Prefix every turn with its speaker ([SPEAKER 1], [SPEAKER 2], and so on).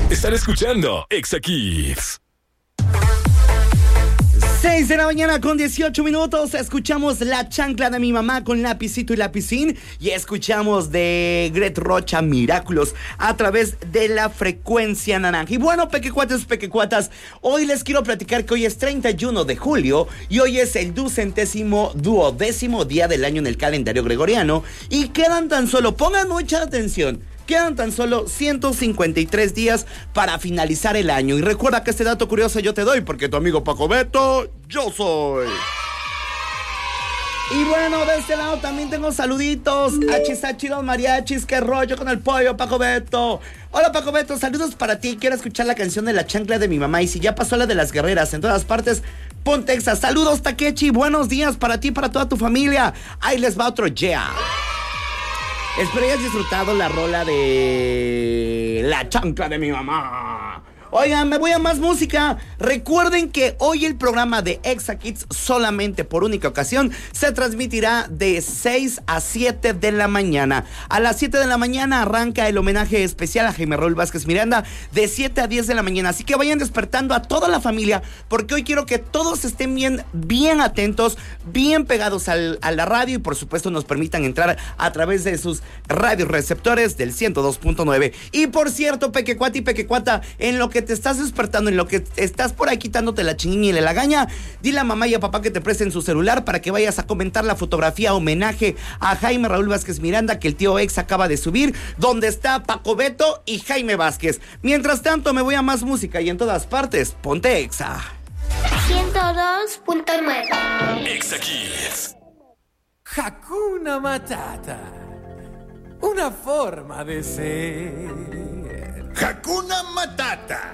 [SPEAKER 1] Están escuchando Exa Kids.
[SPEAKER 2] 6 de la mañana con 18 minutos. Escuchamos La Chancla de mi mamá con Lapicito y Lapicín. Y escuchamos de Gret Rocha Miraculous a través de la frecuencia naranja. Y bueno, pequecuates, pequecuatas, hoy les quiero platicar que hoy es 31 de julio y hoy es el duodécimo día del año en el calendario gregoriano. Y quedan tan solo, pongan mucha atención, quedan tan solo 153 días para finalizar el año. Y recuerda que este dato curioso yo te doy porque tu amigo Paco Beto, yo soy. Y bueno, de este lado también tengo saluditos. Achisachi, los mariachis, qué rollo con el pollo, Paco Beto. Hola, Paco Beto, saludos para ti. Quiero escuchar la canción de La Chancla de mi mamá. Y si ya pasó la de las guerreras en todas partes, ponte Exa. Saludos, Takechi, buenos días para ti, para toda tu familia. Ahí les va otro yeah. Espero hayas disfrutado la rola de La Chancla de mi mamá. Oigan, me voy a más música. Recuerden que hoy el programa de Exa Kids solamente por única ocasión se transmitirá de 6 a 7 de la mañana. A las 7 de la mañana arranca el homenaje especial a Jaime Raúl Vázquez Miranda de 7 a 10 de la mañana. Así que vayan despertando a toda la familia porque hoy quiero que todos estén bien atentos, bien pegados a la radio y por supuesto nos permitan entrar a través de sus radioreceptores del 102.9. Y por cierto, pequecuata y pequecuata, en lo que te estás despertando, en lo que estás por ahí quitándote la chinguilla y la lagaña, dile a mamá y a papá que te presten su celular para que vayas a comentar la fotografía homenaje a Jaime Raúl Vázquez Miranda que el tío Ex acaba de subir, donde está Paco Beto y Jaime Vázquez. Mientras tanto, me voy a más música y en todas partes, ponte Exa.
[SPEAKER 3] 102.9
[SPEAKER 1] Exa Kids.
[SPEAKER 4] Hakuna Matata. Una forma de ser.
[SPEAKER 5] Hakuna Matata.